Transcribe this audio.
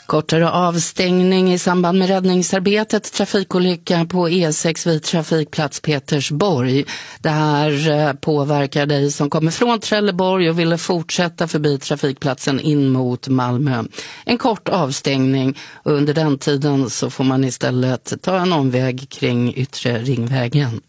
Kortare avstängning i samband med räddningsarbetet, trafikolycka på E6 vid trafikplats Petersborg. Det här påverkar dig som kommer från Trelleborg och ville fortsätta förbi trafikplatsen in mot Malmö. En kort avstängning och under den tiden så får man istället ta en omväg kring Yttre Ringvägen.